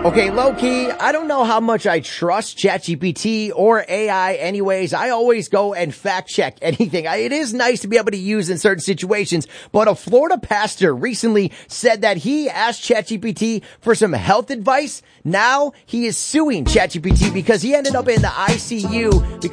Okay, low key, I don't know how much I trust ChatGPT or AI anyways. I always go and fact check anything. It is nice to be able to use in certain situations, but a Florida pastor recently said that he asked ChatGPT for some health advice. Now he is suing ChatGPT because he ended up in the ICU because